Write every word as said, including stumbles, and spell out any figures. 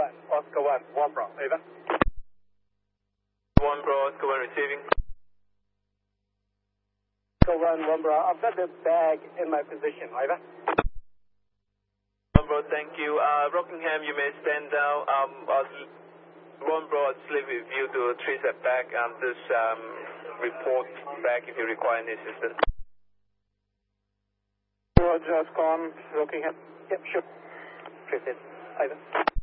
one, Oscar one, one bro, over. one bro, Oscar one receiving. Oscar one, one bro, I've got the bag in my position, over. one bro, thank you. Uh, Rockingham, you may stand down. Um, one bro, I'll leave with you to trace that back and this um, report back if you require any assistance. Roger, Oscar one, Rockingham. Yep, sure. Trace it, over.